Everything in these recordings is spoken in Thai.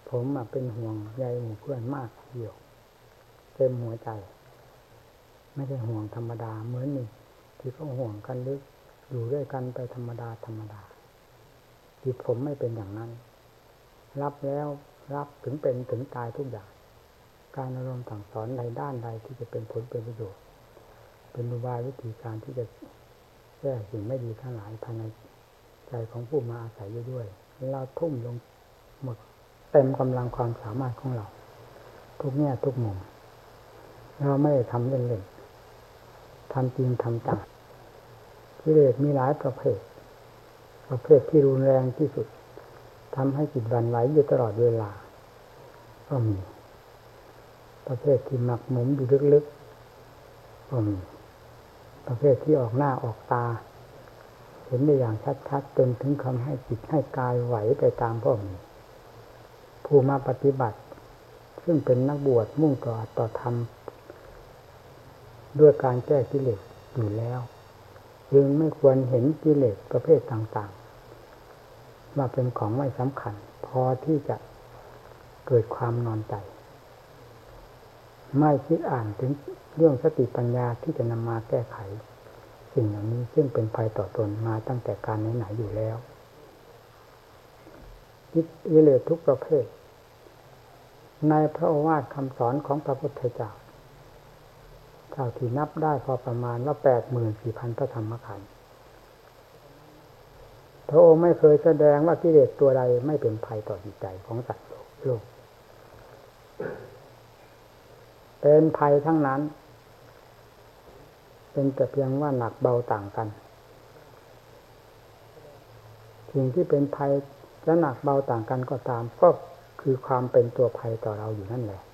ผมเป็นห่วงใยหมู่เพื่อนมากเดียวเต็มหัวใจไม่ใช่ห่วงธรรมดาเหมือนนี่ที่เขาห่วงกันลึกอยู่ด้วยกันไปธรรมดาจิตผมไม่เป็นอย่างนั้นรับแล้วรับถึงเป็นถึงตายทุกอย่างการอารมณ์สั่งสอนในด้านใดที่จะเป็นผลเป็นประโยชน์เป็นอุบายวิธีการที่จะแก้สิ่งไม่ดีทั้งหลายภายในใจของผู้มาอาศัยอยู่ด้วยเราทุ่มลงหมดเต็มกำลังความสามารถของเราทุกแง่ทุกมุมเราไม่ได้ทำเล่นๆทำจริงทำจังกิเลสมีหลายประเภทที่รุนแรงที่สุดทำให้จิตหวั่นไหวอยู่ตลอดเวลาก็มีประเภทที่หมักหมมอยู่ลึกๆก็มีประเภทที่ออกหน้าออกตาเห็นได้อย่างชัดๆจนถึงคำให้จิตให้กายไหวไปตามก็มีผู้มาปฏิบัติซึ่งเป็นนักบวชมุ่งต่อธรรมด้วยการแก้กิเลสอยู่แล้วจึงไม่ควรเห็นกิเลสประเภทต่างๆว่าเป็นของไม่สำคัญพอที่จะเกิดความนอนใจไม่คิดอ่านถึงเรื่องสติปัญญาที่จะนำมาแก้ไขสิ่งเหล่านี้ซึ่งเป็นภัยต่อตนมาตั้งแต่การไหนๆอยู่แล้วกิเลสทุกประเภทในพระโอวาทคำสอนของพระพุทธเจ้าเท่าที่นับได้พอประมาณว่า 84,000 พระธรรมขันธ์พระองค์ไม่เคยแสดงว่ากิเลสตัวใดไม่เป็นภัยต่อจิตใจของสัตว์โลกเป็นภัยทั้งนั้นเป็นแต่เพียงว่าหนักเบาต่างกันสิ่งที่เป็นภัยและหนักเบาต่างกันก็ตามก็คือความเป็นตัวภัยต่อเราอยู่นั่นแหละ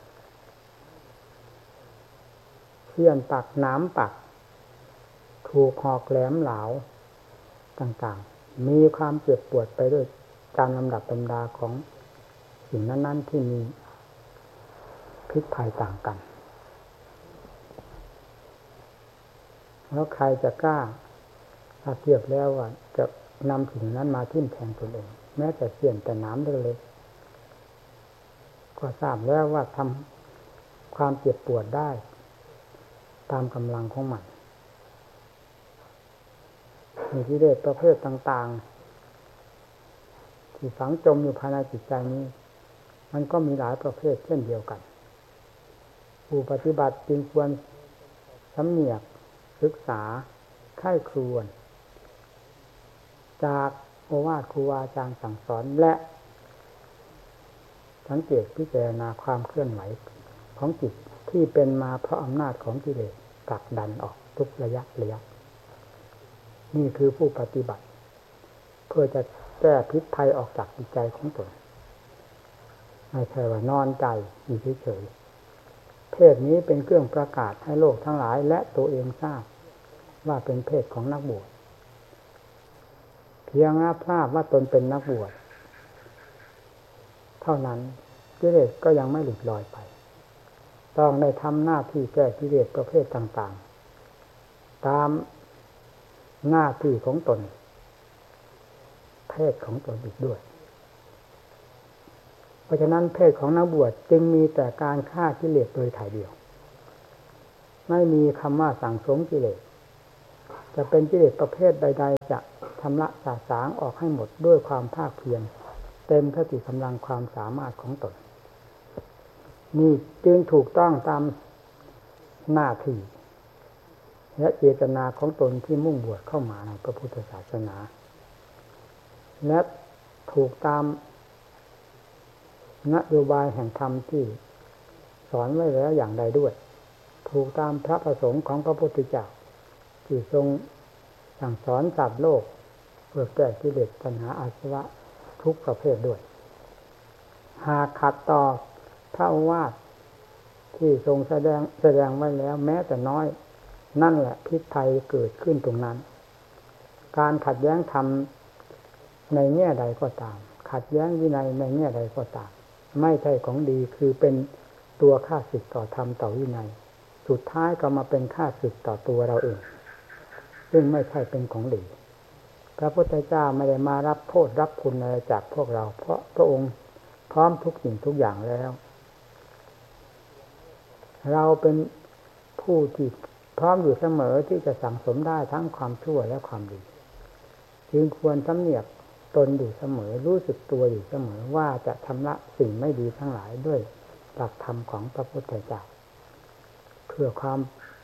เสี้ยนปักน้ำปักถูกหอกแหลมเหลาต่างๆมีความเจ็บปวดไปด้วยตามลำดับตำดาของสิ่งนั้นๆที่มีพิษภัยต่างกันแล้วใครจะกล้าถ้าเทียบแล้วว่าจะนำสิ่งนั้นมาทิ่มแทงตนเองแม้แต่เสี้ยนแต่น้ำเล็กๆก็ทราบแล้วว่าทำความเจ็บปวดได้ตามกำลังของมันมีกิเลสประเภทต่างๆที่ฝังจมอยู่ภายในจิตใจนี้มันก็มีหลายประเภทเช่นเดียวกันผู้ปฏิบัติจึงควรสำเนียกศึกษาไข้ครวญจากโอวาทครูอาจารย์สั่งสอนและสังเกตพิจารณาความเคลื่อนไหวของจิตที่เป็นมาเพราะอำนาจของกิเลสผลักดันออกทุกระยะนี่คือผู้ปฏิบัติเพื่อจะแก้พิษภัยออกจากจิตใจของตนไม่ใช่ว่านอนใจอยู่เฉยๆเพศนี้เป็นเครื่องประกาศให้โลกทั้งหลายและตัวเองทราบว่าเป็นเพศของนักบวชเพียงรับทราบว่าตนเป็นนักบวชเท่านั้นกิเลสก็ยังไม่หลุดลอยไปต้องได้ทำหน้าที่แก้กิเลสประเภทต่างๆตามหน้าที่ของตนเพศของตนอีกด้วยเพราะฉะนั้นเพศของนักบวชจึงมีแต่การฆ่ากิเลสโดยถ่ายเดียวไม่มีคำว่าสั่งสมกิเลสจะเป็นกิเลสประเภทใดๆจะชำระสาสางออกให้หมดด้วยความภาคเพียรเต็มสติกำลังความสามารถของตนนี่จึงถูกต้องตามหน้าที่และเจตนาของตนที่มุ่งบวชเข้ามาในพระพุทธศาสนาและถูกตามนโยบายแห่งธรรมที่สอนไว้แล้วอย่างใดด้วยถูกตามพระประสงค์ของพระพุทธเจ้าที่ทรงสั่งสอนสัตว์โลกเพื่อแก้กิเลสตัณหาอาสวะทุกประเภทด้วยหากขัดต่อพระโอวาทที่ทรงแสดงไว้แล้วแม้แต่น้อยนั่นแหละพิษภัยเกิดขึ้นตรงนั้นการขัดแย้งธรรมในแง่ใดก็ตามขัดแย้งวินัยในแง่ใดก็ตามไม่ใช่ของดีคือเป็นตัวฆ่าศึกต่อธรรมต่อวินัยสุดท้ายก็มาเป็นฆ่าศึกต่อตัวเราเองซึ่งไม่ใช่เป็นของดีพระพุทธเจ้าไม่ได้มารับโทษรับคุณอะไรจากพวกเราเพราะพระองค์พร้อมทุกสิ่งทุกอย่างแล้วเราเป็นผู้ที่พร้อมอยู่เสมอที่จะสั่งสมได้ทั้งความชั่วและความดีจึงควรสำเนียกตนอยู่เสมอรู้สึกตัวอยู่เสมอว่าจะชำระสิ่งไม่ดีทั้งหลายด้วยหลักธรรมของพระพุทธเจ้าเพื่อความ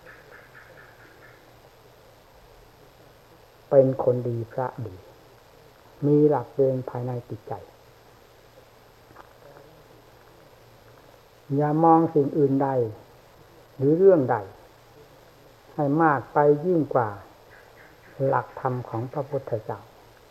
เป็นคนดีพระดีมีหลักเกณฑ์ภายในจิตใจอย่ามองสิ่งอื่นใดหรือเรื่องใดให้มากไปยิ่งกว่าหลักธรรมของพระพุทธเจ้า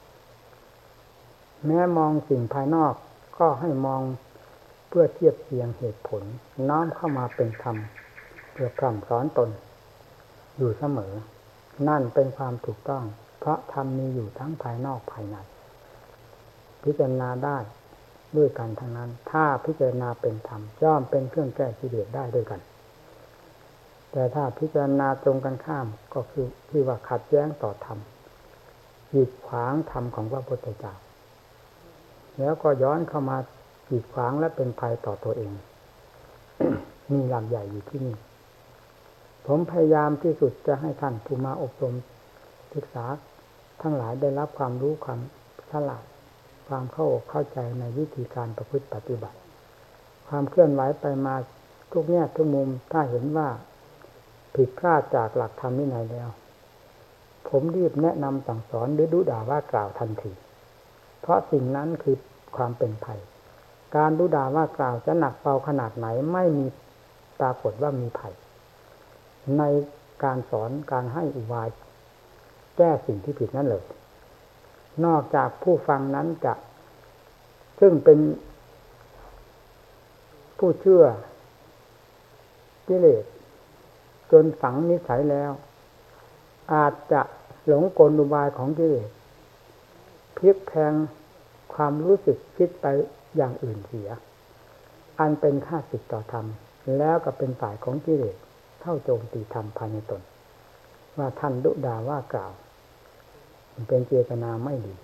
แม้มองสิ่งภายนอกก็ให้มองเพื่อเทียบเทียงเหตุผลน้อมเข้ามาเป็นธรรมเพื่อพร่ำสอนตนอยู่เสมอนั่นเป็นความถูกต้องเพราะธรรมมีอยู่ทั้งภายนอกภายในพิจารณาได้ด้วยกันทั้งนั้นถ้าพิจารณาเป็นธรรมย่อมเป็นเครื่องแก้กิเลสได้ด้วยกันแต่ถ้าพิจารณาตรงกันข้ามก็คือที่ว่าขัดแย้งต่อธรรมกีดขวางธรรมของพระพุทธเจ้าแล้วก็ย้อนเข้ามากีดขวางและเป็นภัยต่อตัวเอง มีหลักใหญ่อยู่ที่นี่ผมพยายามที่สุดจะให้ท่านผู้มาอบรมศึกษาทั้งหลายได้รับความรู้ความฉลาดความเข้าใจในวิธีการประพฤติปฏิบัติความเคลื่อนไหวไปมาทุกแง่ทุกมุมถ้าเห็นว่าผิดพลาดจากหลักธรรมวินัยแล้วผมรีบแนะนำสั่งสอนหรือดุด่าว่ากล่าวทันทีเพราะสิ่งนั้นคือความเป็นภัยการดุด่าว่ากล่าวจะหนักเบาขนาดไหนไม่มีปรากฏว่ามีภัยในการสอนการให้อุบายแก้สิ่งที่ผิดนั่นเลยนอกจากผู้ฟังนั้นจะซึ่งเป็นผู้เชื่อกิเลสจนฝังนิสัยแล้วอาจจะหลงกลอุบายของกิเลสพลิกแพลงความรู้สึกคิดไปอย่างอื่นเสียอันเป็นข้าศึกต่อธรรมแล้วก็เป็นฝ่ายของกิเลสเข้าโจมตีธรรมภายในตนว่าท่านดุด่าว่ากล่าวมันเป็นเจตนาไม่ดี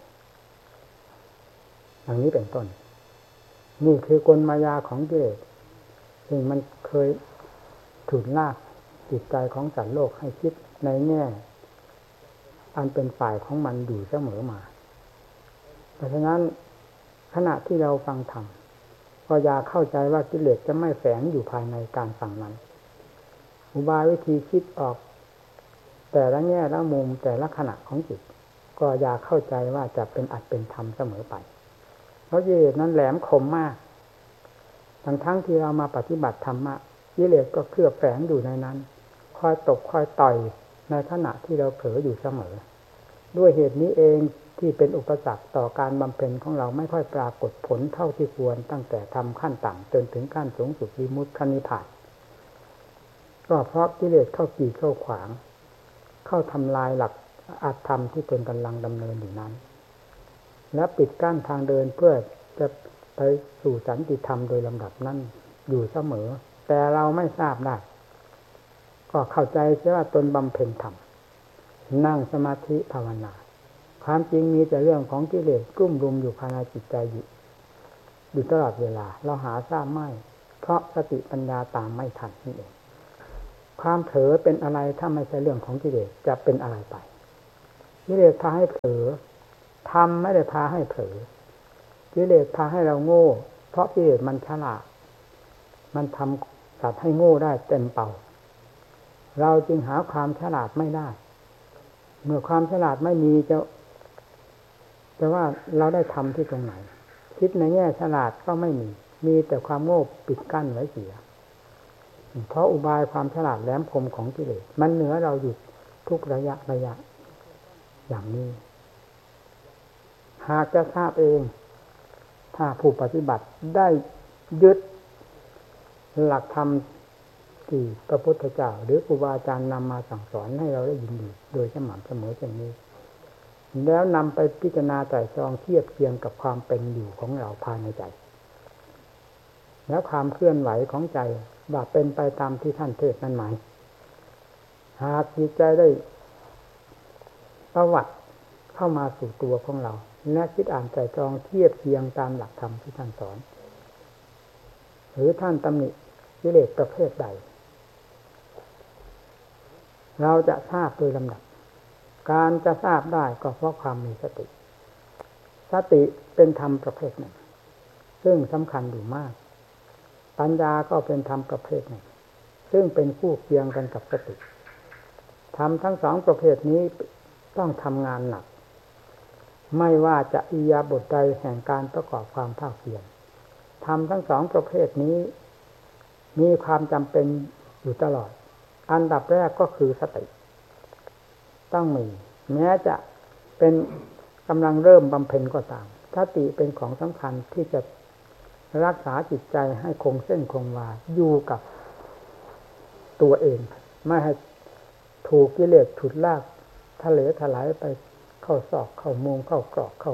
อย่างนี้เป็นต้นนี่คือกลมายาของกิเลสซึ่งมันเคยถูกลากจิตใจของสัตว์โลกให้คิดในแง่อันเป็นฝ่ายของมันอยู่เสมอมาเพราะฉะนั้นขณะที่เราฟังธรรมก็อย่าเข้าใจว่ากิเลสจะไม่แฝงอยู่ภายในการฟังนั้นอุบายวิธีคิดออกแต่ละแง่ละมุมแต่ละขณะของจิตก็อย่าเข้าใจว่าจะเป็นอัตเป็นธรรมเสมอไปเพราะกิเลสนั้นแหลมคมมากทั้งที่เรามาปฏิบัติธรรมะกิเลสก็เคลือบแฝงอยู่ในนั้นคอยตบคอยต่อยในขณะที่เราเผลออยู่เสมอด้วยเหตุนี้เองที่เป็นอุปสรรคต่อการบำเพ็ญของเราไม่ค่อยปรากฏผลเท่าที่ควรตั้งแต่ทำขั้นต่ำจนถึงขั้นสูงสุดวิมุตตินิพพานก็เพราะกิเลสเข้ากีดเข้าขวางเข้าทำลายหลักอัตธรรมที่ตนกำลังดำเนินอยู่นั้นและปิดกั้นทางเดินเพื่อจะไปสู่สันติธรรมโดยลำดับนั้นอยู่เสมอแต่เราไม่ทราบได้ก็เข้าใจใช่ว่าตนบำเพ็ญธรรมนั่งสมาธิภาวนาความจริงมีแต่เรื่องของกิเลสกลุ่มรุมอยู่ภายในจิตใจอยู่ตลอดเวลาเราหาทราบไม่เพราะสติปัญญาตามไม่ทันนี่เองความเผลอเป็นอะไรถ้าไม่ใช่เรื่องของกิเลสจะเป็นอะไรไปกิเลสพาให้เผลอธรรมไม่ได้พาให้เผลอกิเลสพาให้เราโง่เพราะกิเลสมันฉลาดมันทำสัตว์ให้โง่ได้เต็มเป่าเราจึงหาความฉลาดไม่ได้เมื่อความฉลาดไม่มีจะว่าเราได้ทำที่ตรงไหนคิดในแง่ฉลาดก็ไม่มีแต่ความโง่ปิดกั้นไว้เสียเพราะอุบายความฉลาดแหลมคมของกิเลสมันเหนือเราอยู่ทุกระยะอย่างนี้หากจะทราบเองถ้าผู้ปฏิบัติได้ยึดหลักธรรมที่พระพุทธเจ้าหรือครูบาอาจารย์นำมาสั่งสอนให้เราได้ยินดีโดยสม่ำเสมอเช่นนี้แล้วนำไปพิจารณาไตร่ตรองเทียบเคียงกับความเป็นอยู่ของเราภายในใจแล้วความเคลื่อนไหวของใจว่าเป็นไปตามที่ท่านเทศนั้นไหมหากจิตใจได้ประวัติเข้ามาสู่ตัวของเราและคิดอ่านไตร่ตรองเทียบเคียงตามหลักธรรมที่ท่านสอนรือท่านตำหนิกิเลสประเภทใดเราจะทราบโดยลำดับการจะทราบได้ก็เพราะความมีสติสติเป็นธรรมประเภทหนึ่งซึ่งสำคัญอยู่มากปัญญาก็เป็นธรรมประเภทหนึ่งซึ่งเป็นคู่เคียงกันกับสติธรรมทั้งสองประเภทนี้ต้องทำงานหนักไม่ว่าจะอิริยาบถใดแห่งการประกอบความภาคเพียรธรรมทั้งสองประเภทนี้มีความจำเป็นอยู่ตลอดอันดับแรกก็คือสติต้องมีแม้จะเป็นกำลังเริ่มบำเพ็ญก็ตามสติเป็นของสำคัญที่จะรักษาจิตใจให้คงเส้นคงวาอยู่กับตัวเองไม่ให้ถูกกิเลสฉุดลากทะเลถลายไปเข้าซอกเข้ามุมเข้ากรอกเข้า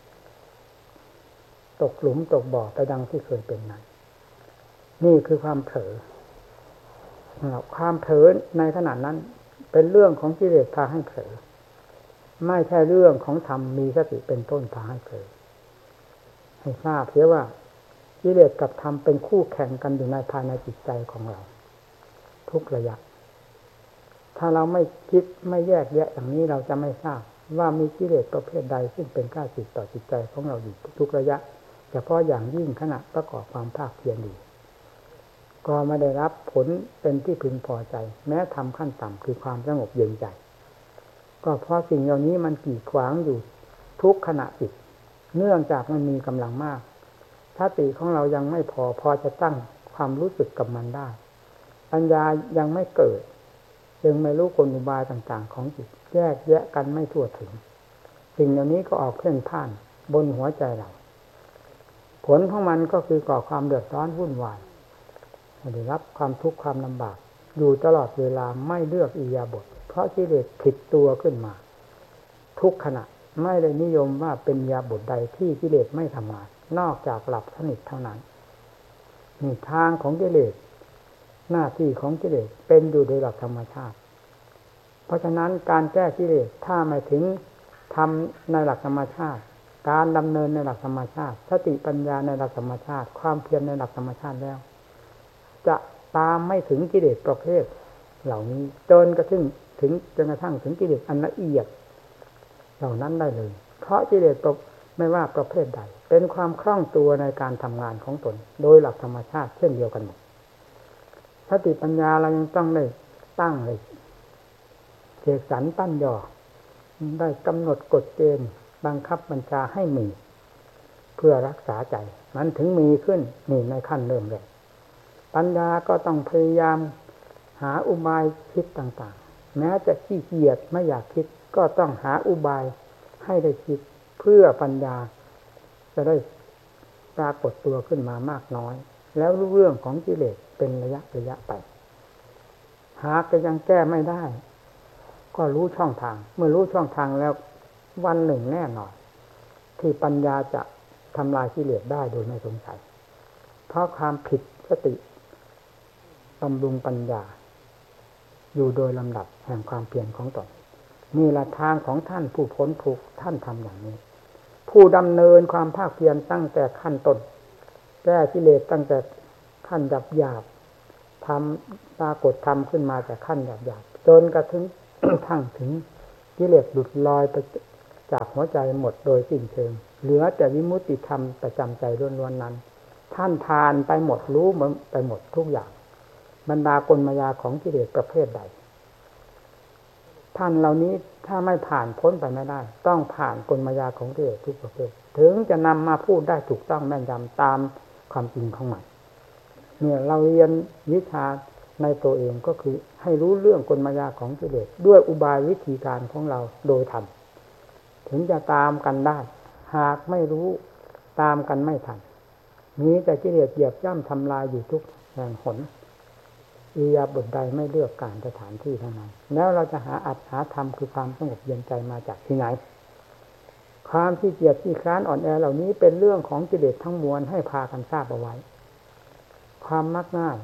ตกหลุมตกบ่อไปดังที่เคยเป็นนั้นนี่คือความเผลอความเผลอในขณะนั้นเป็นเรื่องของกิเลสพาให้เผลอไม่ใช่เรื่องของธรรมมีสติเป็นต้นพาให้เผลอให้ทราบเสียว่ากิเลสกับธรรมเป็นคู่แข่งกันอยู่ในภายในจิตใจของเราทุกระยะถ้าเราไม่คิดไม่แยกแยะอย่างนี้เราจะไม่ทราบว่ามีกิเลสประเภทใดซึ่งเป็นข้าศึกต่อจิตใจของเราอยู่ทุกระยะเฉพาะอย่างยิ่งขณะประกอบความภาคเพียรอยู่ก็ไม่ได้รับผลเป็นที่พึงพอใจแม้ทำขั้นต่ำคือความสงบเย็นใจก็เพราะสิ่งเหล่านี้มันกีดขวางอยู่ทุกขณะจิตเนื่องจากมันมีกำลังมากสติของเรายังไม่พอจะตั้งความรู้สึกกับมันได้ปัญญายังไม่เกิดจึงไม่รู้กลอุบายต่างๆของจิตแยกแยะกันไม่ทั่วถึงสิ่งเหล่านี้ก็ออกเพ่นพ่านบนหัวใจเราผลของมันก็คือก่อความเดือดร้อนวุ่นวายได้รับความทุกข์ความลำบากอยู่ตลอดเวลาไม่เลือกอิริยาบถเพราะกิเลสผิดตัวขึ้นมาทุกขณะไม่ได้นิยมว่าเป็นอิริยาบถใดที่กิเลสไม่ทำงานนอกจากหลับสนิทเท่านั้นนี่ทางของกิเลสหน้าที่ของกิเลสเป็นอยู่โดยหลักธรรมชาติเพราะฉะนั้นการแก้กิเลสถ้าไม่ถึงทำในหลักธรรมชาติการดำเนินในหลักธรรมชาติสติปัญญาในหลักธรรมชาติความเพียรในหลักธรรมชาติแล้วจะตามไม่ถึงกิเลสประเภทเหล่านี้จนกระทั่งถึงกิเลสอันละเอียดเหล่านั้นได้เลยเพราะกิเลสไม่ว่าประเภทใดเป็นความคล่องตัวในการทำงานของตนโดยหลักธรรมชาติเช่นเดียวกันหมดสติปัญญาเรายังต้องได้ตั้งเลยเสกสรรปั้นย่อได้กำหนดกฎเกณฑ์บังคับบัญชาให้มีเพื่อรักษาใจมันถึงมีขึ้นนี่ในขั้นเริ่มแรกปัญญาก็ต้องพยายามหาอุบายคิดต่างๆแม้จะขี้เกียจไม่อยากคิดก็ต้องหาอุบายให้ได้คิดเพื่อปัญญาจะได้ปรากฏตัวขึ้นมามากน้อยแล้วรู้เรื่องของกิเลสเป็นระยะไปหากจะยังแก้ไม่ได้ก็รู้ช่องทางเมื่อรู้ช่องทางแล้ววันหนึ่งแน่นอนที่ปัญญาจะทำลายกิเลสได้โดยไม่สงสัยเพราะความผิดสติบำรุงปัญญาอยู่โดยลำดับแห่งความเพียรของตนนี่ละทางของท่านผู้พ้นทุกข์ท่านทำอย่างนี้ผู้ดำเนินความภาคเพียรตั้งแต่ขั้นต้นแก้กิเลสตั้งแต่ขั้นหยาบทำปรากฏธรรมขึ้นมาจากขั้นหยาบจนกระทั่ง ทั้งถึงกิเลสหลุดลอยไปจากหัวใจหมดโดยสิ้นเชิงเหลือแต่วิมุตติธรรมประจำใจล้วนๆนั้นท่านทานไปหมดรู้ไปหมดทุกอย่างบรรดากลมายาของกิเลสประเภทใดท่านเหล่านี้ถ้าไม่ผ่านพ้นไปไม่ได้ต้องผ่านกลมายาของกิเลสทุกประเภทถึงจะนำมาพูดได้ถูกต้องแม่นยำตามความจริงของมันเนี่ยเราเรียนวิชาในตัวเองก็คือให้รู้เรื่องกลมายาของกิเลสด้วยอุบายวิธีการของเราโดยธรรมถึงจะตามกันได้หากไม่รู้ตามกันไม่ทันมีแต่กิเลสเหยียบย่ำทำลายอยู่ทุกแห่งหนอิริยาบถใดไม่เลือกการสถานที่เท่านั้นแล้วเราจะหาอัตถาธรรมคือความสงบเย็นใจมาจากที่ไหนความขี้เกียจขี้คร้านอ่อนแอเหล่านี้เป็นเรื่องของกิเลสทั้งมวลให้พากันทราบเอาไว้ความมักง่าย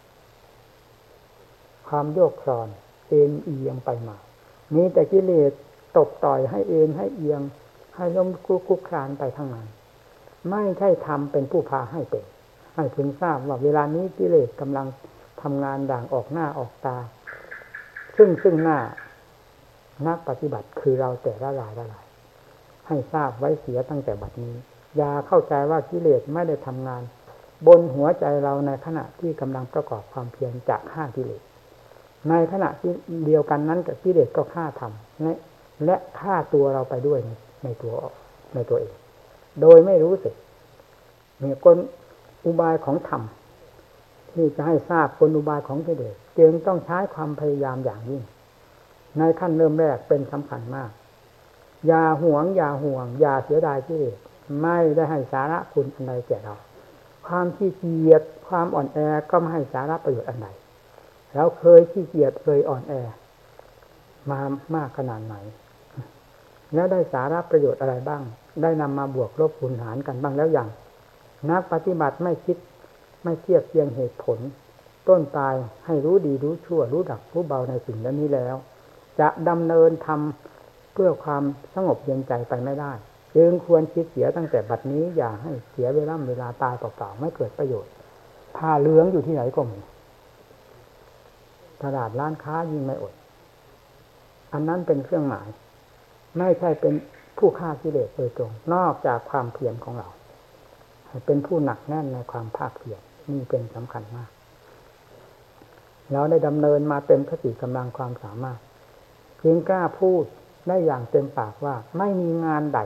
ความโยกคลอนเอ็นเอียงไปมามีแต่กิเลสตบต่อยให้เอ็นให้เอียงให้ล้มคุกคลานไปทั้งนั้นไม่ใช่ธรรมเป็นผู้พาให้เป็นให้พึงทราบว่าเวลานี้กิเลสกำลังทำงานด่างออกหน้าออกตาซึ่งหน้านักปฏิบัติคือเราแต่ละรายให้ทราบไว้เสียตั้งแต่บัดนี้อย่าเข้าใจว่ากิเลสไม่ได้ทำงานบนหัวใจเราในขณะที่กำลังประกอบความเพียรจะฆ่ากิเลสในขณะที่เดียวกันนั้นกับกิเลสก็ฆ่าทำและฆ่าตัวเราไปด้วยในตัวเองโดยไม่รู้สึกเนี่ยกลอุบายของธรรมที่จะให้ทราบกลอุบายของกิเลสจึงต้องใช้ความพยายามอย่างยิ่งในขั้นเริ่มแรกเป็นสำคัญมากอย่าห่วงอย่าเสียดายกิเลสไม่ได้ให้สาระคุณอันใดแก่เราความขี้เกียจความอ่อนแอก็ไม่ให้สาระประโยชน์อันใดเราเคยขี้เกียจเคยอ่อนแอมามากขนาดไหนแล้วได้สาระประโยชน์อะไรบ้างได้นำมาบวกลบคูณหารกันบ้างแล้วอย่างนักปฏิบัติไม่คิดไม่เทียบเทียงเหตุผลต้นปลายให้รู้ดีรู้ชั่วรู้ดักรู้เบาในสิ่งนี้แล้วจะดำเนินทำเพื่อความสงบเย็นใจไปไม่ได้จึงควรคิดเสียตั้งแต่บัดนี้อย่าให้เสียเวลาตายเปล่าๆไม่เกิดประโยชน์ผ้าเหลืองอยู่ที่ไหนก็มีตลาดร้านค้ายิ่งไม่อดอันนั้นเป็นเครื่องหมายไม่ใช่เป็นผู้ฆ่ากิเลสโดยตรงนอกจากความเพียรของเราให้เป็นผู้หนักแน่นในความภาคเพียรนี่เป็นสำคัญมากเราได้ดำเนินมาเต็มสติกำลังความสามารถเพียงกล้าพูดได้อย่างเต็มปากว่าไม่มีงานใด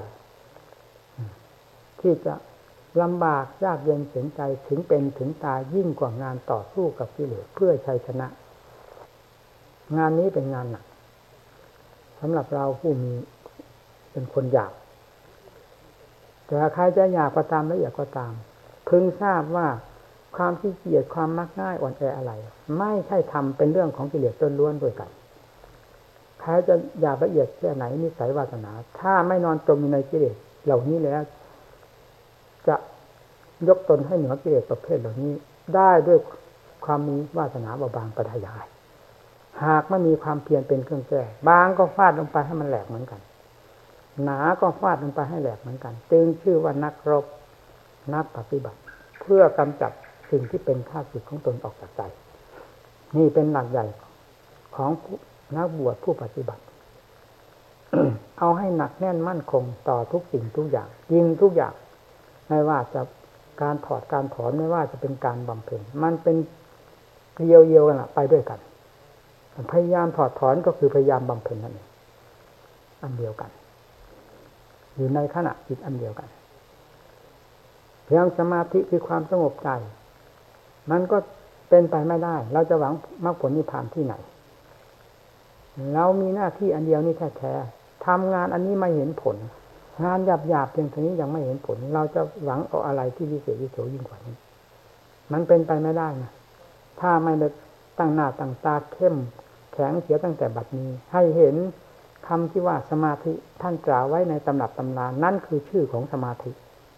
ที่จะลำบากยากเย็นเสียใจถึงเป็นถึงตายยิ่งกว่างานต่อสู้กับกิเลสเพื่อชัยชนะงานนี้เป็นงานหนักสำหรับเราผู้มีเป็นคนหยาบแต่ใครจะหยาบก็ตามละเอียดก็ตามพึงทราบว่าความขี้เกียจความมักง่ายอ่อนแออะไรไม่ใช่ทำเป็นเรื่องของกิเลสล้วนๆด้วยกันใครจะหยาบละเอียดแค่ไหนนิสัยวาสนาถ้าไม่นอนจมอยู่ในกิเลสเหล่านี้แล้วจะยกตนให้เหนือกิเลสประเภทเหล่านี้ได้ด้วยความมีวาสนาเบาบางประทายายหากไม่มีความเพียรเป็นเครื่องแก้บางก็ฟาดลงไปให้มันแหลกเหมือนกันหนาก็ฟาดลงไปให้แหลกเหมือนกันจึงชื่อว่านักรบนักปฏิบัติเพื่อกำจัดสิ่งที่เป็นข้าศึกของตนออกจากใจนี่เป็นหลักใหญ่ของนักบวชผู้ปฏิบัติ เอาให้หนักแน่นมั่นคงต่อทุกสิ่งทุกอย่างยิงทุกอย่างไม่ว่าจะการถอดการถอนไม่ว่าจะเป็นการบำเพ็ญมันเป็นเกี่ยวกันไปด้วยกันพยายามถอดถอนก็คือพยายามบำเพ็ญนั่นเองอันเดียวกันอยู่ในขณะจิตอันเดียวกันเพียงสมาธิคือความสงบใจมันก็เป็นไปไม่ได้เราจะหวังมรรคผลนิพพานที่ไหนเรามีหน้าที่อันเดียวนี่แท้ๆทำงานอันนี้ไม่เห็นผลงานหยาบๆเพียงเท่านี้ยังไม่เห็นผลเราจะหวังเอาอะไรที่วิเศษวิโสยิ่งกว่านี้มันเป็นไปไม่ได้นะถ้าไม่ได้ตั้งหน้าตั้งตาเข้มแข็งเสียตั้งแต่บัดนี้ให้เห็นคำที่ว่าสมาธิท่านกล่าวไว้ในตำรับตำรานั่นคือชื่อของสมาธิ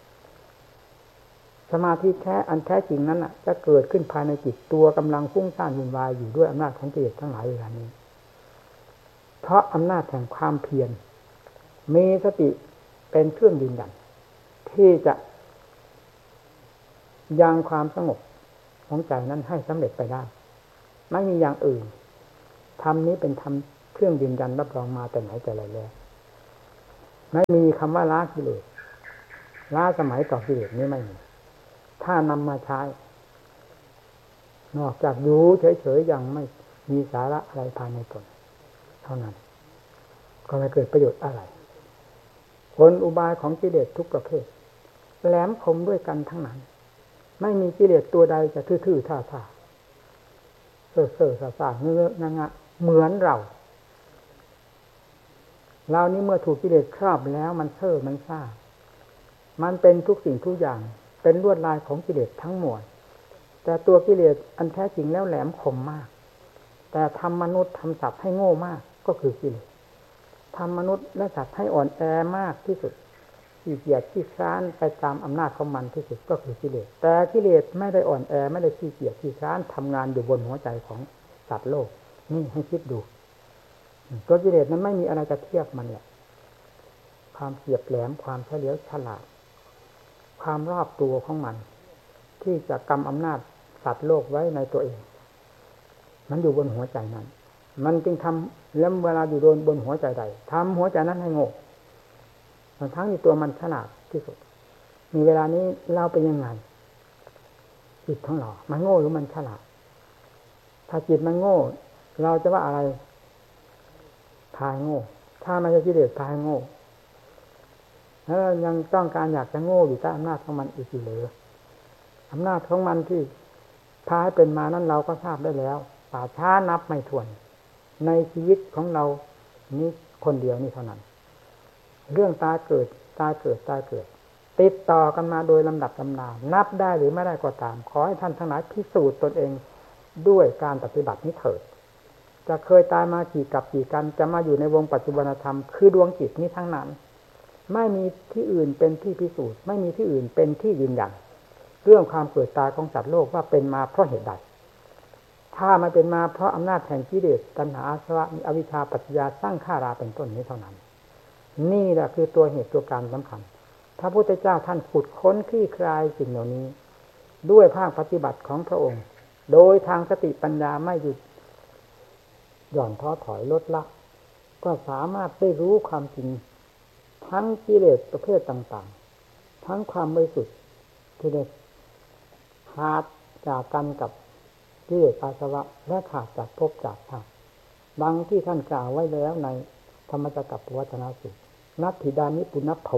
สมาธิแท้อันแท้จริงนั้นจะเกิดขึ้นภายในจิตตัวกำลังฟุ้งซ่านวุ่นวายอยู่ด้วยอำนาจของกิเลสทั้งหลายเวลานี้เพราะอำนาจแห่งความเพียรมีสติเป็นเครื่องยืนยันที่จะยังความสงบของใจนั้นให้สำเร็จไปได้ไม่มีอย่างอื่นธรรมนี้เป็นธรรมเครื่องยืนยันรับรองมาแต่ไหนแต่ไรแล้วไม่มีคำว่าละกิเลสละสมัยต่อกิเลสนี้ไม่มีถ้านำมาใช้นอกจากดูเฉยๆยังไม่มีสาระอะไรภายในตนเท่านั้นก็ไม่เกิดประโยชน์อะไรผลอุบายของกิเลสทุกประเภทแหลมคมด้วยกันทั้งนั้นไม่มีกิเลสตัวใดจะทื่อๆท่าๆเซ่อๆซ่าๆเงื้องะเหมือนเรานี้เมื่อถูกกิเลสครอบแล้วมันเซ่อมันซ่ามันเป็นทุกสิ่งทุกอย่างเป็นลวดลายของกิเลสทั้งหมดแต่ตัวกิเลสอันแท้จริงแล้วแหลมคมมากแต่ทำมนุษย์ทำสัตว์ให้โง่มากก็คือกิเลสทำมนุษย์และสัตว์ให้อ่อนแอมากที่สุดขี้เกียจขี้คร้านไปตามอำนาจของมันที่สุดก็คือกิเลสแต่กิเลสไม่ได้อ่อนแอไม่ได้ขี้เกียจขี้คร้านทำงานอยู่บนหัวใจของสัตว์โลกนี่ให้คิดดูตัวกิเลสนั้นไม่มีอะไรจะเทียบมันแหละความเฉียบแหลมความเฉลียวฉลาดความรอบตัวของมันที่จะกำอำนาจสัตว์โลกไว้ในตัวเองมันอยู่บนหัวใจนั้นมันจึงทำแล้วเวลาอยู่บนหัวใจใดทำหัวใจนั้นให้โง่ทั้งที่ตัวมันฉลาดที่สุดมีเวลานี้เราเป็นยังไงจิตของเรามันโง่หรือมันฉลาดถ้าจิตมันโง่เราจะว่าอะไรพายโง่ถ้ามันจะกิเลสพายโง่แล้วยังต้องการอยากจะโง่อยู่ใต้อำนาจของมันอีกหรืออำนาจของมันที่พาให้เป็นมานั้นเราก็ทราบได้แล้วป่าช้านับไม่ถ้วนในชีวิตของเรานี้คนเดียวนี่เท่านั้นเรื่องตายเกิดติดต่อกันมาโดยลำดับลำนานับได้หรือไม่ได้ก็ตามขอให้ท่านทั้งหลายพิสูจน์ตนเองด้วยการปฏิบัตินี้เถิดจะเคยตายมากี่กับกี่กันจะมาอยู่ในวงปัจจุบันธรรมคือดวงจิตนี้ทั้งนั้นไม่มีที่อื่นเป็นที่พิสูจน์ไม่มีที่อื่นเป็นที่ยืนยันเรื่องความเกิดตายของสัตว์โลกว่าเป็นมาเพราะเหตุใดถ้ามันเป็นมาเพราะอำนาจแห่งกิเลสตัณหาอาสวะอวิชชาปัจจยาสร้างข้าราเป็นต้นนี้เท่านั้นนี่แหละคือตัวเหตุตัวการสำคัญพระพุทธเจ้าท่านขุดค้นคลี่คลายสิ่งเหล่านี้ด้วยภาคปฏิบัติของพระองค์โดยทางสติปัญญาไม่หยุดหย่อนท้อถอยลดละก็สามารถได้รู้ความจริงทั้งกิเลสประเภทต่างๆทั้งความบริสุทธิ์ที่ได้ขาดจากกันกับกิเลสอาสวะและขาดจากภพจากชาติดังที่ท่านกล่าวไว้แล้วในธรรมจักรปวัตตนสูตรนัตถิดานิปุณพโภ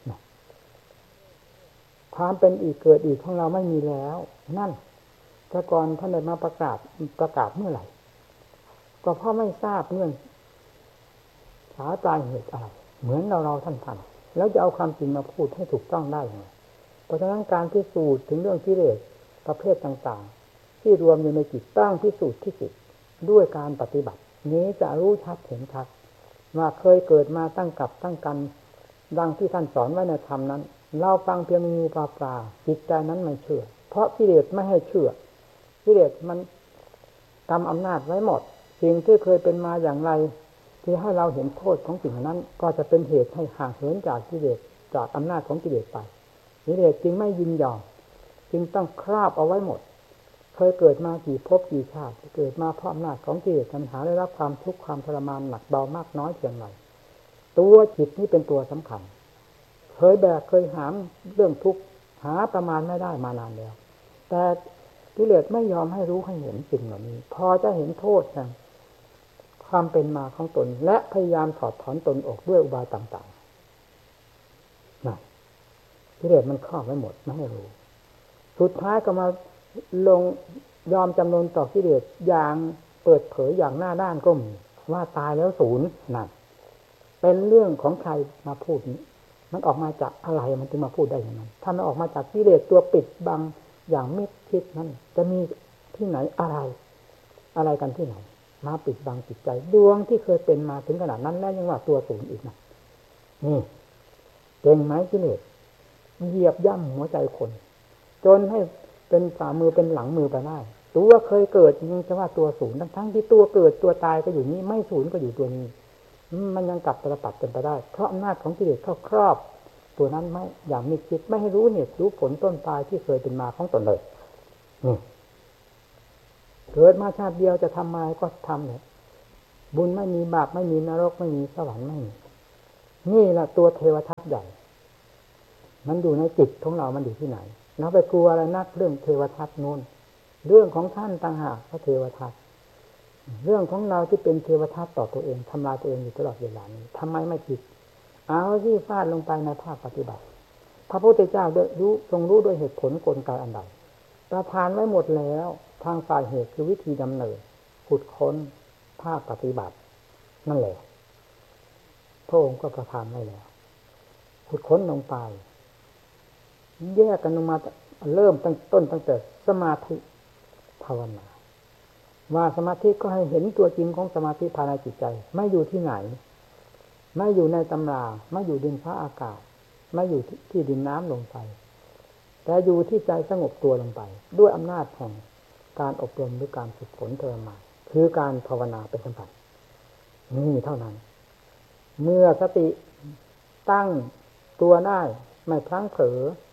ความเป็นอีกเกิดอีกของเราไม่มีแล้วนั่นแต่ก่อนท่านได้มาประกาศเมื่อไหร่ก็เพราะไม่ทราบเงื่อนสาปลายเหตุอะไรเหมือนเราท่านแล้วจะเอาความจริงมาพูดให้ถูกต้องได้ยังไงเพราะฉะนั้นการพิสูจน์ถึงเรื่องกิเลสประเภทต่างๆที่รวมอยู่ในจิตต้องพิสูจน์ที่จิตด้วยการปฏิบัตินี้จะรู้ชัดเห็นชัดว่าเคยเกิดมาตั้งกับตั้งกันดังที่ท่านสอนไว้ในธรรมนั้นเราฟังเพียงงูปลาจิตใจนั้นไม่เชื่อเพราะกิเลสไม่ให้เชื่อกิเลสมันกำอำนาจไว้หมดสิ่งที่เคยเป็นมาอย่างไรที่ให้เราเห็นโทษของสิ่งนั้นก็จะเป็นเหตุให้ห่างเหินจากกิเลสจากอำนาจของกิเลสไปกิเลสจึงไม่ยินยอมจึงต้องครอบเอาไว้หมดเคยเกิดมากี่ภพกี่ชาติเกิดมาเพราะอำนาจของกิเลสตัณหาได้รับความทุกข์ความทรมานหนักเบามากน้อยเพียงไรตัวจิตนี่เป็นตัวสำคัญเคยแบกเคยหามเรื่องทุกข์หาประมาณไม่ได้มานานแล้วแต่กิเลสไม่ยอมให้รู้ให้เห็นสิ่งเหล่านี้พอจะเห็นโทษนะความเป็นมาของตนและพยายามถอดถอนตนออกด้วยอุบายต่างๆนั่นกิเลสมันครอบไว้หมดไม่ให้รู้สุดท้ายก็มาลงยอมจำนนต่อกิเลสอย่างเปิดเผยอย่างหน้าด้านก็มีว่าตายแล้วศูนย์นั่นเป็นเรื่องของใครมาพูดนี้มันออกมาจากอะไรมันจึงมาพูดได้อย่างนั้นถ้ามันออกมาจากกิเลสตัวปิดบังอย่างมิดชิดนั่นจะมีที่ไหนอะไรกันที่ไหนมาปิดบังจิตใจดวงที่เคยเป็นมาถึงขนาดนั้นแล้วยังว่าตัวศูนย์อีกนะนี่เก่งไหมกิเลสเหยียบย่ำหัวใจคนจนให้เป็นฝ่ามือเป็นหลังมือไปได้ตัวเคยเกิดยังจะว่าตัวศูนย์ทั้งที่ตัวเกิดตัวตายก็อยู่นี้ไม่ศูนย์ก็อยู่ตัวนี้มันยังกลับตระปัดกันไปได้เพราะอำนาจของกิเลสเข้าครอบตัวนั้นไม่อย่างมิดชิดไม่ให้รู้เหตุรู้ผลต้นปลายที่เคยเป็นมาของตนเลยนี่เกิดมาชาติเดียวจะทำอะไรก็ทำเนี่ยบุญไม่มีบาปไม่มีนรกไม่มีสวรรค์ไม่มีนี่แหละตัวเทวทัตใหญ่มันอยู่ในจิตของเรามันอยู่ที่ไหนเราไปกลัวอะไรนักเรื่องเทวทัตโน้นเรื่องของท่านต่างหากพระเทวทัตเรื่องของเราที่เป็นเทวทัตต่อตัวเองทำลายตัวเองอยู่ตลอดเวลานี้ทำไมไม่ผิดเอาที่ฟาดลงไปในภาคปฏิบัติพระพุทธเจ้าทรงรู้ด้วยเหตุผลกลไกอันใดประทานไว้หมดแล้วทางฝ่ายเหตุคือวิธีดำเนินขุดค้นภาคปฏิบัตินั่นแหละพระองค์ก็ประทานไว้แล้วขุดค้นลงไปแยกกันลงมาเริ่มตั้งแต่สมาธิภาวนาว่าสมาธิก็ให้เห็นตัวจริงของสมาธิภายในจิตใจไม่อยู่ที่ไหนไม่อยู่ในตำราไม่อยู่ดินฟ้าอากาศไม่อยู่ที่ดินน้ำลมไฟแต่อยู่ที่ใจสงบตัวลงไปด้วยอำนาจแห่งการอบรมหรือการฝึกฝนทรมานคือการภาวนาเป็นสำคัญนี่เท่านั้นเมื่อสติตั้งตัวได้ไม่พลั้งเผลอ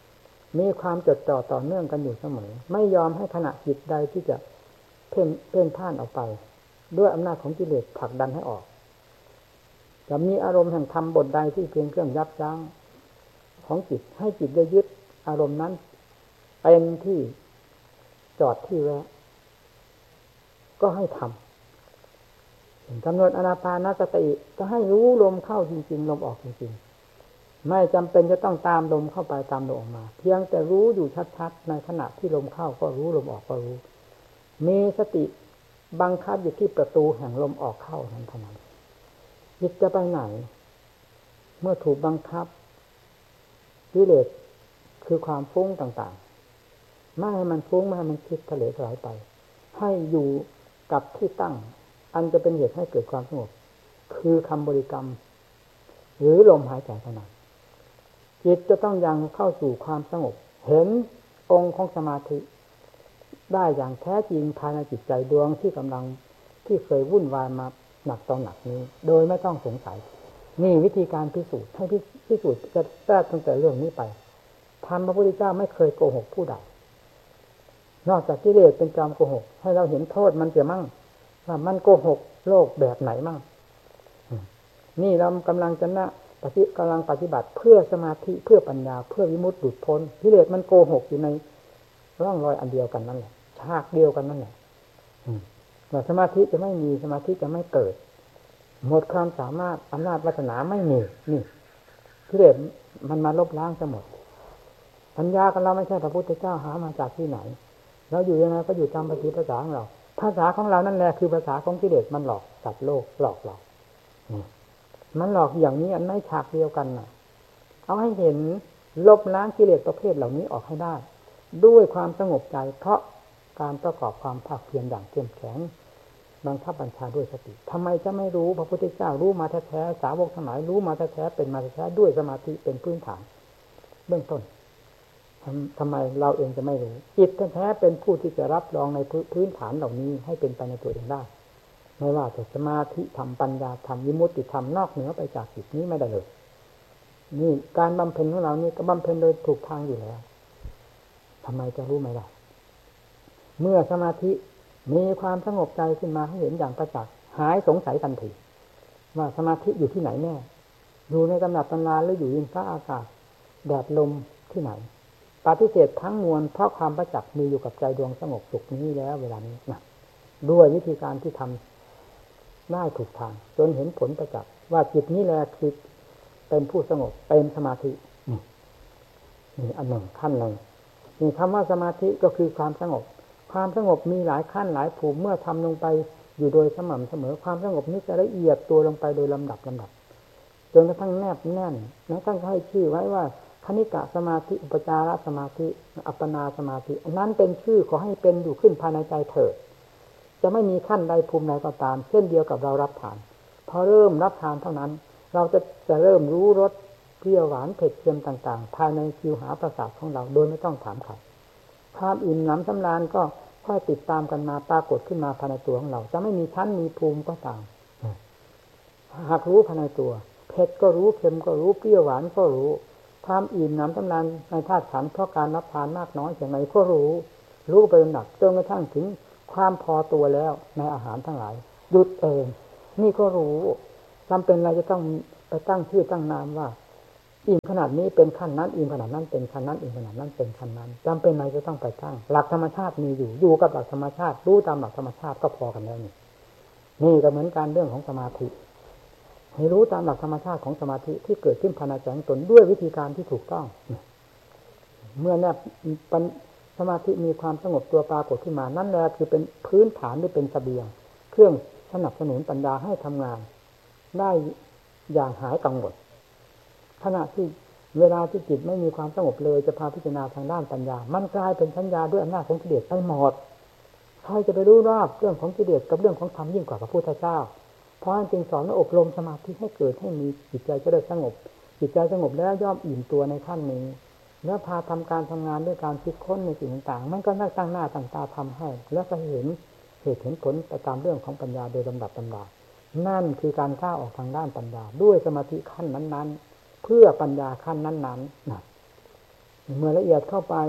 มีความจดจ่อต่อเนื่องกันอยู่เสมอไม่ยอมให้ขณะจิตใดที่จะเพ่นพ่านออกไปด้วยอำนาจของกิเลสผลักดันให้ออกจะมีอารมณ์แห่งธรรมบทใดที่เพียงเครื่องยับยั้งของจิตให้จิตได้ยึดอารมณ์นั้นเป็นที่จอดที่แวะก็ให้ทำกำหนดอานาปานสติก็ให้รู้ลมเข้าจริงๆลมออกจริงๆไม่จำเป็นจะต้องตามลมเข้าไปตามลมออกมาเพียงแต่รู้อยู่ชัดๆในขณะที่ลมเข้าก็รู้ลมออกก็รู้มีสติบังคับอยู่ที่ประตูแห่งลมออกเข้านั้นเท่านั้นจิตจะไปไหนเมื่อถูกบังคับกิเลสคือความฟุ้งต่างๆไม่ให้มันฟุ้งไม่ให้มันคิดทะเลถลายไปให้อยู่กับที่ตั้งอันจะเป็นเหตุให้เกิดความสงบคือคำบริกรรมหรือลมหายใจเท่านั้นจิตจะต้องยังเข้าสู่ความสงบเห็นองค์ของสมาธิได้อย่างแท้จริงภายในจิตใจดวงที่กำลังที่เคยวุ่นวายมาหนักต่อหนักนี้โดยไม่ต้องสงสัยนี่วิธีการพิสูจน์ให้พิสูจน์จะแทรกตั้งแต่เรื่องนี้ไปธรรมพระพุทธเจ้าไม่เคยโกหกผู้ใดนอกจากกิเลสเป็นจอมโกหกให้เราเห็นโทษมันเสียมั่งว่ามันโกหกโลกแบบไหนมั่งนี่เรากำลังจะกำลังปฏิบัติเพื่อสมาธิเพื่อปัญญาเพื่อวิมุตติหลุดพ้นกิเลสมันโกหกอยู่ในร่องรอยอันเดียวกันนั่นแหละฉากเดียวกันนั่นแหละว่าสมาธิจะไม่มีสมาธิจะไม่เกิดหมดความสามารถอำนาจวาสนาไม่มีนี่กิเลสมันมาลบล้างจะหมดปัญญาของเราไม่ใช่พระพุทธเจ้าหามาจากที่ไหนเราอยู่ยังไงก็อยู่ตามภาษาของเราภาษาของเรานั่นแหละคือภาษาของกิเลสมันหลอกสัตว์โลกหลอกเรามันหลอกอย่างนี้อันไม่ฉากเดียวกันน่ะเอาให้เห็นลบล้างกิเลสประเภทเหล่านี้ออกให้ได้ด้วยความสงบใจเพราะการประกอบความภาคเพียรอย่างเข้มแข็งบังคับบัญชาด้วยสติทำไมจะไม่รู้พระพุทธเจ้ารู้มาแท้ๆสาวกทั้งหลายรู้มาแท้ๆเป็นมาแท้ๆด้วยสมาธิเป็นพื้นฐานเบื้องต้นทำไมเราเองจะไม่รู้จิตแท้ๆเป็นผู้ที่จะรับรองในพื้นฐานเหล่านี้ให้เป็นไปในตัวเองได้ไม่ว่าจะสมาธิธรรมปัญญาธรรมวิมุตติธรรมนอกเหนือไปจากจิตนี้ไม่ได้เลยนี่การบำเพ็ญของเรานี่ก็บำเพ็ญโดยถูกทางอยู่แล้วทำไมจะรู้ไม่ได้เมื่อสมาธิมีความสงบใจขึ้นมาให้เห็นอย่างประจักษ์หายสงสัยทันทีว่าสมาธิอยู่ที่ไหนแน่อยู่ในตำหนักตำราหรืออยู่ในฟ้าอากาศแดดลมที่ไหนปฏิเสธทั้งมวลเพราะความประจักษ์มีอยู่กับใจดวงสงบสุขนี้แล้วเวลานี้นะด้วยวิธีการที่ทำได้ถูกทางจนเห็นผลประจักษ์ว่าจิตนี้แหละคือเป็นผู้สงบเป็นสมาธินี่อันหนึ่งขั้นหนึ่งนี่คำว่าสมาธิก็คือความสงบความสงบมีหลายขั้นหลายภูมิเมื่อทำลงไปอยู่โดยสม่ำเสมอความสงบนี้จะละเอียดตัวลงไปโดยลำดับจนกระทั่งแนบแน่นแล้วท่านให้ชื่อไว้ว่าคณิกะสมาธิอุปจารสมาธิอัปปนาสมาธินั้นเป็นชื่อขอให้เป็นอยู่ขึ้นภายในใจเถิดจะไม่มีขั้นใดภูมิใดก็ตามเช่นเดียวกับเรารับทานพอเริ่มรับทานเท่านั้นเราจะเริ่มรู้รสเปรี้ยวหวานเผ็ดเค็มต่างๆภายในคิวหาประสาทของเราโดยไม่ต้องถามใครความอิ่มหนำสำราญก็ค่อยติดตามกันมาปรากฏขึ้นมาภายในตัวของเราจะไม่มีชั้นมีภูมิก็ตามหากรู้ภายในตัวเผ็ดก็รู้เค็มก็รู้เปรี้ยวหวานก็รู้ความอิ่มหนำสำราญในธาตุขันธ์เพราะการรับทานมากน้อยอย่างไรก็รู้ไปลำดับจนกระทั่งถึงความพอตัวแล้วในอาหารทั้งหลายหยุดเองนี่ก็รู้จำเป็นอะไรจะต้องไปตั้งชื่อตั้งนามว่าอิ่มขนาดนี้เป็นขั้นนั้นอิ่มขนาดนั้นเป็นขั้นนั้นอิ่มขนาดนั้นเป็นขั้นนั้นจำเป็นอะไรจะต้องไปตั้งหลักธรรมชาติมีอยู่กับหลักธรรมชาติรู้ตามหลักธรรมชาติก็พอกันแล้วนี่ก็เหมือนการเรื่องของสมาธิให้รู้ตามหลักธรรมชาติของสมาธิที่เกิดขึ้นภายในใจของตนด้วยวิธีการที่ถูกต้องเมื่อเนี่ยสมาธิมีความสงบตัวปรากฏขึ้นมานั่นแหละคือเป็นพื้นฐานหรือเป็นเสบียงเครื่องสนับสนุนปัญญาให้ทำงานได้อย่างหายกังวลขณะที่เวลาที่จิตไม่มีความสงบเลยจะพาพิจารณาทางด้านปัญญามันกลายเป็นสัญญาด้วยอำนาจของกิเลสไปหมดใครจะไปรู้รอบเรื่องของกิเลสกับเรื่องของธรรมยิ่งกว่าพระพุทธเจ้าเพราะฉะนั้นจึงสอนว่าอบรมสมาธิให้เกิดให้มีจิตใจจะได้สงบจิตใจสงบแล้วย่อมอิ่มตัวในขั้นนี้แล้วพาทำการทำงานด้วยการคิดค้นในสิ่งต่างๆมันก็น่าตั้งหน้าตั้งตาทำให้แล้วก็เห็นเหตุเห็นผลไปตามเรื่องของปัญญาโดยลำดับลำดานั่นคือการก้าวออกทางด้านปัญญาด้วยสมาธิขั้นนั้นๆเพื่อปัญญาขั้นนั้นๆเมื่อละเอียดเข้าไป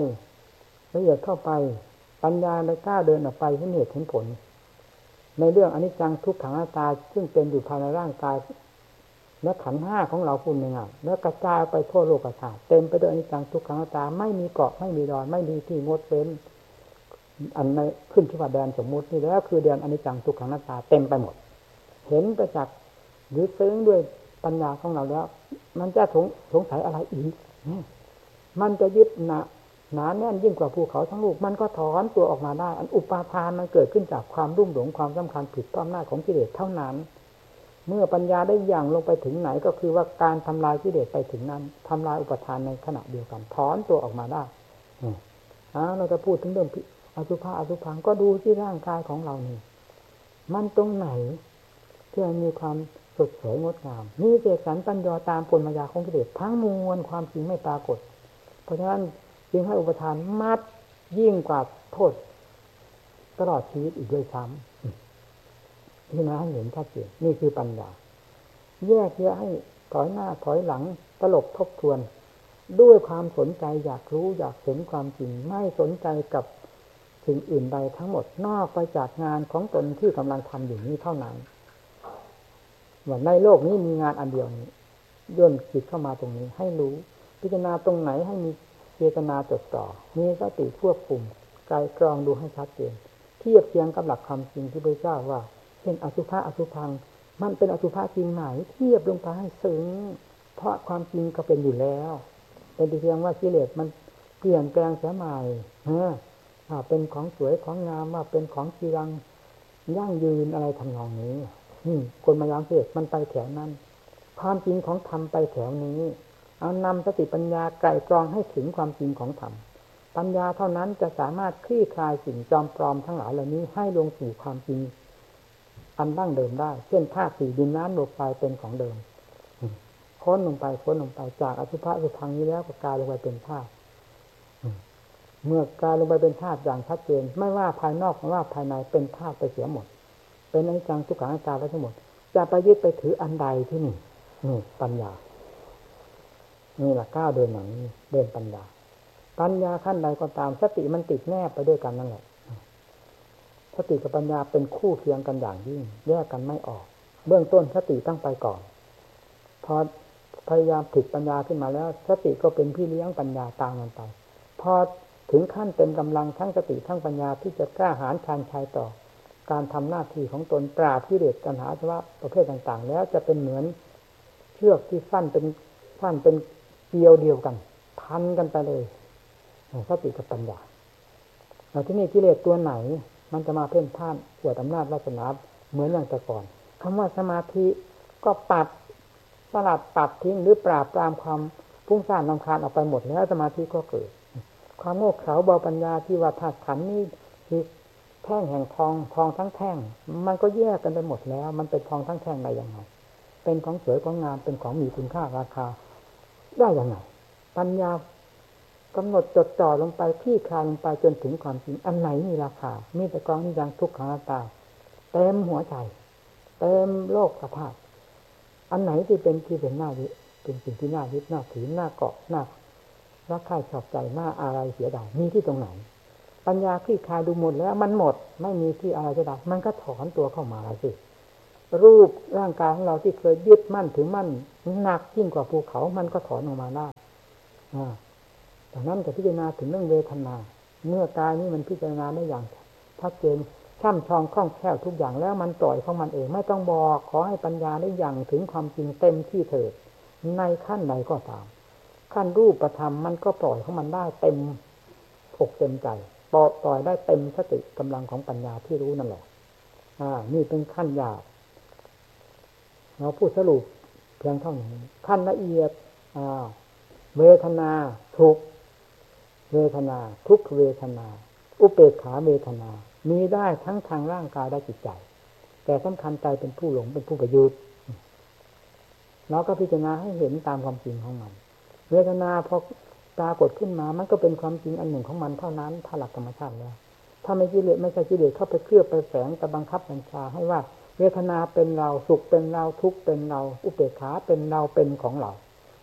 ปัญญาได้กล้าเดินออกไปเห็นเหตุเห็นผลในเรื่องอนิจจังทุกขังอนัตตาซึ่งเป็นอยู่ภายในร่างกายและขันธ์ห้าของเราพูดง่ายๆแล้วกระจายไปทั่วโลกธาตุเต็มไปด้วยอนิจจังทุกขังอนัตตาไม่มีเกาะไม่มีดอนไม่มีที่งดเว้นอันในขึ้นที่ว่าแดนสมมุตินี่แล้วคือแดนอนิจจังทุกขังอนัตตาเต็มไปหมดเห็นประจักษ์หรือซึ้งด้วยปัญญาของเราแล้วมันจะสงสัยอะไรอีกมันจะยึดหนาแน่นยิ่งกว่าภูเขาทั้งลูกมันก็ถอนตัวออกมาได้อันอุปาทานมันเกิดขึ้นจากความรุ่มหลงความสำคัญผิดต่ออำนาจของกิเลสเท่านั้นเมื่อปัญญาได้ย่างลงไปถึงไหนก็คือว่าการทำลายกิเลสไปถึงนั้นทำลายอุปทานในขณะเดียวกันถอนตัวออกมาได้เราจะพูดถึงเรื่องอสุภะอสุภังก็ดูที่ร่างกายของเรานี่มันตรงไหนที่มันมีความสดสวยงดงามมีเสกสรรปัญญาตามกลมายาของกิเลสทั้งมวลความจริงไม่ปรากฏเพราะฉะนั้นจึงให้อุปทานมัดยิ่งกว่าโทษตลอดชีวิตอีกด้วยซ้ำที่มาให้เห็นชัดเจนนี่คือปัญญาแยกแยะให้ถอยหน้าถอยหลังตลบทบทวนด้วยความสนใจอยากรู้อยากเห็นความจริงไม่สนใจกับสิ่งอื่นใดทั้งหมดนอกไปจากงานของตนที่กำลังทำอยู่นี้เท่านั้นว่าในโลกนี้มีงานอันเดียวนี้ย่นจิตเข้ามาตรงนี้ให้รู้พิจารณาตรงไหนให้มีเจตนาจดจ่อมีสติควบคุมไกลกรองดูให้ชัดเจนเทียบเทียงกับหลักความจริงที่พระเจ้าว่าเช่นอสุภะอสุภังมันเป็นอสุภะจริงไหนเทียบลงไปให้ซึ้งเพราะความจริงก็เป็นอยู่แล้วเป็นเพียงว่ากิเลสมันเปลี่ยนแปลงเสียใหม่เป็นของสวยของงามว่าเป็นของจีรังยั่งยืนอะไรทำนองนี้กลมายาเสกมันไปแถวนั้นความจริงของธรรมไปแถวนี้เอานำสติปัญญาไกลกรองให้ถึงความจริงของธรรมปัญญาเท่านั้นจะสามารถคลี่คลายสิ่งจอมปลอมทั้งหลายเหล่านี้ให้ลงสู่ความจริงอันดั้งเดิมได้เช่นธาตุสี่ดินน้ำลมไฟเป็นของเดิมค้นลงไปจากอสุภะอสุภังนี้แล้วก็กลายลงไปเป็นธาตุเมื่อกลายลงไปเป็นธาตุอย่างชัดเจนไม่ว่าภายนอกไม่ว่าภายในเป็นธาตุไปเสียหมดเป็นอนิจจังทุกขังอนัตตาไปทั้งหมดจะไปยึดไปถืออันใดที่นี่ปัญญานี่แหละก้าวเดินอย่างนี้เดินปัญญาขั้นใดก็ตามสติมันติดแนบไปด้วยกันนั่นแหละสติกับปัญญาเป็นคู่เคียงกันอย่างยิ่งแยกกันไม่ออกเบื้องต้นสติต้องไปก่อนพอพยายามฝึกปัญญาขึ้นมาแล้วสติก็เป็นพี่เลี้ยงปัญญาตามกันไปพอถึงขั้นเต็มกำลังทั้งสติทั้งปัญญาที่จะกล้าหาญชาญชัยต่อการทำหน้าที่ของตนปราบกิเลสตัณหาอาสวะประเภทต่างๆแล้วจะเป็นเหมือนเชือกที่สั้นเป็นเกลียวเดียวกันพันกันไปเลยสติกับปัญญาแล้วที่นี่กิเลสตัวไหนมันจะมาเพ่นพ่านอวดอำนาจวาสนาเหมือนอย่างแต่ก่อนคำว่าสมาธิก็สลัดปัดทิ้งหรือปราบปรามความฟุ้งซ่านรำคาญออกไปหมดแล้วสมาธิก็เกิดความโง่เขลาเบาปัญญาที่ว่าธาตุขันธ์นี้ที่แท่งแห่งทองทั้งแท่งมันก็แยกกันไปหมดแล้วมันเป็นทองทั้งแท่งได้ยังไงเป็นของสวยของงามเป็นของมีคุณค่าราคาได้ยังไงปัญญากำหนดจดจ่อลงไปคลี่คลายลงไปจนถึงความจริงอันไหนมีราคามีแต่กองนิจังทุกขังอนัตตาเต็มหัวใจเต็มโลกธาตุอันไหนที่เป็นหน้ายึดเป็นสิ่งที่น่ายึดน่าถือน่าเกาะน่ารักใคร่ชอบใจน่าอะไรเสียดายมีที่ตรงไหนปัญญาคลี่คลายดูหมดแล้วมันหมดไม่มีที่อะไรจะได้มันก็ถอนตัวเข้ามาสิรูปร่างกายของเราที่เคยยึดมั่นถือมั่นหนักยิ่งกว่าภูเขามันก็ถอนออกมาได้ดังนั้นจะพิจารณาถึงเรื่องเวทนาเมื่อกายนี้มันพิจารณาได้อย่างชัดเจนช่ำชองคล่องแคล่วทุกอย่างแล้วมันปล่อยของมันเองไม่ต้องบอกขอให้ปัญญาได้อย่างถึงความจริงเต็มที่เถิดในขั้นใดก็ตามขั้นรูปธรรมมันก็ปล่อยของมันได้เต็มอกเต็มใจปล่อยได้เต็มสติกำลังของปัญญาที่รู้นั่นแหละนี่เป็นขั้นหยาบเราพูดสรุปเพียงเท่านี้ขั้นละเอียดเวทนาทุกเวทนาทุกเวทนาอุเบกขาเวทนามีได้ทั้งทางร่างกายและจิตใจแต่สำคัญใจเป็นผู้หลงเป็นผู้ประยุทธ์เราก็พิจารณาให้เห็นตามความจริงของมันเวทนาพอปรากฏขึ้นมามันก็เป็นความจริงอันหนึ่งของมันเท่านั้นถ้าหลักธรรมชาติแล้วถ้าไม่ใช่กิเลสเข้าไปเคลือบไปแฝงแต่บังคับบัญชาให้ว่าเวทนาเป็นเราสุขเป็นเราทุกข์เป็นเราอุเบกขาเป็นเราเป็นของเรา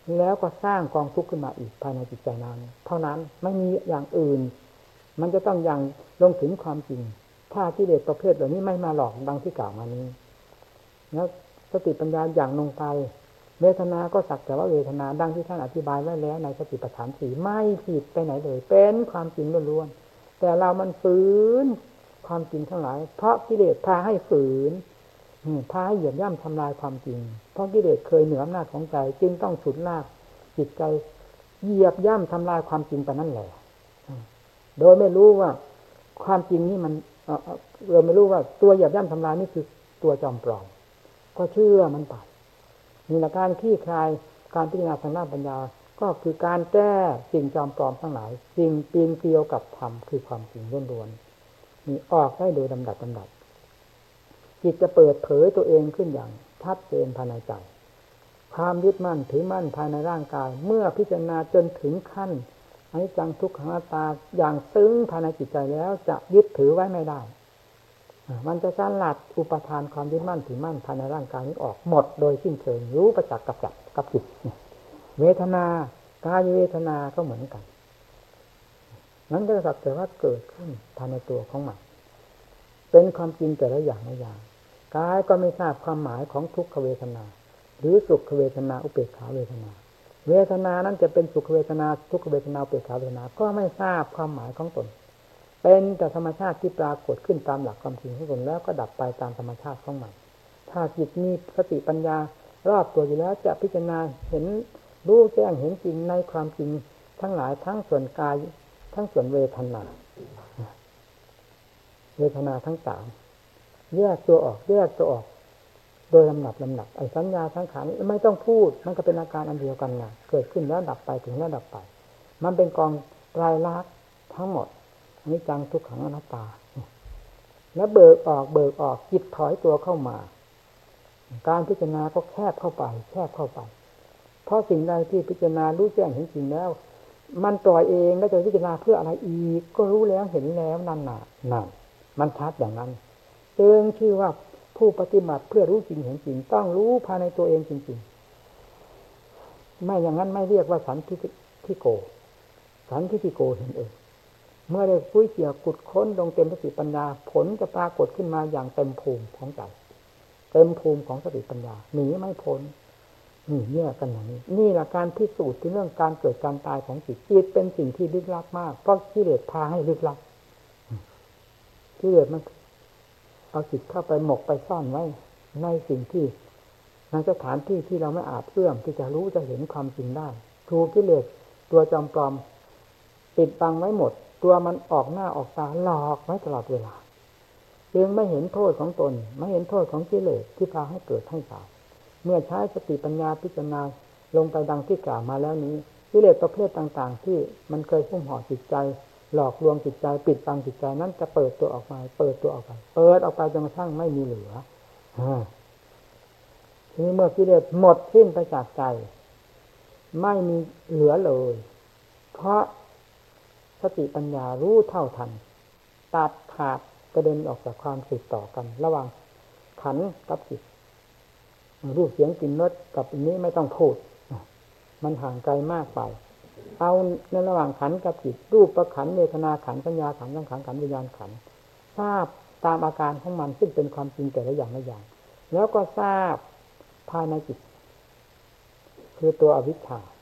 แล้วก็สร้างกองทุกข์ขึ้นมาอีกภายในจิตใจนั้นเท่านั้นไม่มีอย่างอื่นมันจะต้องยังลงถึงความจริงถ้ากิเลสประเภทเหล่านี้ไม่มาหลอกดังที่กล่าวมานี้แล้วสติปัญญาอย่างลงไปเวทนาก็สักแต่ว่าเวทนาดังที่ท่านอธิบายไว้แล้วในสติปัฏฐานสี่ไม่ผิดไปไหนเลยเป็นความจริงล้วนๆแต่เรามันฝืนความจริงทั้งหลายเพราะกิเลสพาให้ฝืนพาให้เหยียบย่ำทำลายความจริงเพราะกิเลสเคยเหนืออำนาจของใจจึงต้องฉุดลากจิตใจเหยียบย่ำทำลายความจริงไปนั่นแหละโดยไม่รู้ว่าความจริงนี่มันเราไม่รู้ว่าตัวเหยียบย่ำทำลายนี่คือตัวจอมปลอมก็เชื่อมันไปนี่แหละการคลี่คลายการพิจารณาทางด้านปัญญาก็คือการแก้สิ่งจอมปลอมทั้งหลายสิ่งปีนเกลียวกับธรรมคือความจริงล้วนๆนี่ออกได้โดยลำดับจิตจะเปิดเผยตัวเองขึ้นอย่างชัดเจนภายในใจความยึดมั่นถือมั่นภายในร่างกายเมื่อพิจารณาจนถึงขั้นอนิจจังทุกขังอนัตตาอย่างซึ้งภายในจิตใจแล้วจะยึดถือไว้ไม่ได้มันจะสลัดอุปทานความยึดมั่นถือมั่นภายในร่างกายนี้ออกหมดโดยสิ้นเชิงรู้ประจักษ์กับจิตเวทนากายเวทนาก็เหมือนกันนั้นก็สักแต่ว่าเกิดขึ้นภายในตัวของมันเป็นความจริงแต่ละอย่างกายก็ไม่ทราบความหมายของทุกขเวทนาหรือสุขเวทนาอุเบกขาเวทนาเวทนานั้นจะเป็นสุขเวทนาทุกขเวทนาอุเบกขาเวทนาก็ไม่ทราบความหมายของตนเป็นแต่ธรรมชาติที่ปรากฏขึ้นตามหลักความจริงของตนแล้วก็ดับไปตามธรรมชาติของมันถ้าจิตมีสติปัญญารอบตัวอยู่แล้วจะพิจารณาเห็นรู้แจ้งเห็นจริงในความจริงทั้งหลายทั้งส่วนกายทั้งส่วนเวทนาทั้งสามแยกตัวออกโดยลำดับไอ้สัญญาสังขารนี้ไม่ต้องพูดมันก็เป็นอาการอันเดียวกันนะเกิดขึ้นแล้วดับไปถึงแล้วดับไปมันเป็นกองไตรลักษณ์ทั้งหมดอนิจจังทุกขังอนัตตาแล้วเบิกออกจิตถอยตัวเข้ามาการพิจารณาก็แคบเข้าไปเพราะสิ่งใดที่พิจารณารู้แจ้งเห็นจริงแล้วมันปล่อยเองแล้วจะพิจารณาเพื่ออะไรอีกก็รู้แล้วเห็นแล้วนั่นมันชัดอย่างนั้นจึงชื่อว่าผู้ปฏิบัติเพื่อรู้จริงเห็นจริงต้องรู้ภายในตัวเองจริงๆไม่อย่างนั้นไม่เรียกว่าสันทิโกเห็นเองเมื่อได้คุยเกี่ยวกุดค้นลงเต็มสติปัญญาผลจะปรากฏขึ้นมาอย่างเต็มภูมิของใจเต็มภูมิของสติปัญญาหนีไม่พ้นนี่แยกกันอย่างนี้นี่แหละการพิสูจน์ที่เรื่องการเกิดการตายของจิตเป็นสิ่งที่ลึกลับมากเพราะกิเลสพาให้ลึกลับกิเลสมันเอาจิตเข้าไปหมกไปซ่อนไว้ในสิ่งที่ในสถานที่ที่เราไม่อาจเอื้อมที่จะรู้จะเห็นความจริงได้ถูกกิเลสตัวจอมปลอมปิดบังไว้หมดตัวมันออกหน้าออกตาหลอกไว้ตลอดเวลาจึงไม่เห็นโทษของตนไม่เห็นโทษของกิเลสที่พาให้เกิดให้ตายเมื่อใช้สติปัญญาพิจารณาลงไปดังที่กล่าวมาแล้วนี้กิเลสประเภทต่างๆที่มันเคยหุ้มห่อจิตใจหลอกลวงจิตใจปิดบังจิตใจนั้นจะเปิดตัวออกมาเปิดออกไปจนกระทั่งไม่มีเหลือทีนี้เมื่อกิเลสหมดสิ้นไปจากใจไม่มีเหลือเลยเพราะสติปัญญารู้เท่าทันตัดขาดกระเด็นออกจากความสืบต่อกันระหว่างขันธ์กับจิตรูปเสียงกลิ่นรสกับอันนี้ไม่ต้องพูดมันห่างไกลมากไปเอาในระหว่างขันธ์กับจิตรูปประขันธ์เวทนาขันธ์สัญญาขันธ์สังขารขันธ์วิญญาณขันธ์ทราบตามอาการของมันซึ่งเป็นความจริงแต่ละอย่างแล้วก็ทราบภายในจิตคือตัวอวิชชา